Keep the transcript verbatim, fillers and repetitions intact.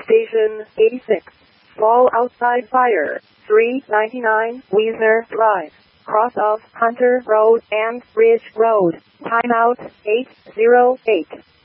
Station eighty-six. Fall outside fire. three ninety-nine Weezer Drive. Cross of Hunter Road and Ridge Road. Timeout eight oh eight.